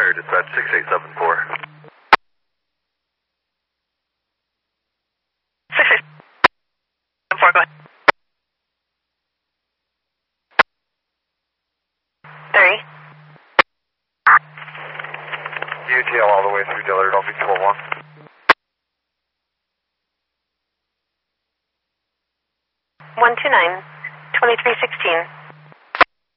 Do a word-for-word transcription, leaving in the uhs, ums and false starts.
Air Dispatch six eight seven four. six eight seven four, go ahead. three. U T L all the way through Dillard, I'll be twelve one. one two nine, twenty-three sixteen.